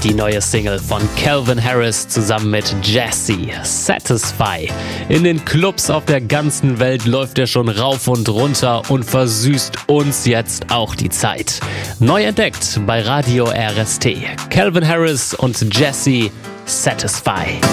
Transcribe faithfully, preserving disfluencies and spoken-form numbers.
Die neue Single von Calvin Harris zusammen mit Jessie, Satisfy. In den Clubs auf der ganzen Welt läuft er schon rauf und runter und versüßt uns jetzt auch die Zeit. Neu entdeckt bei Radio R S T. Calvin Harris und Jessie, Satisfy.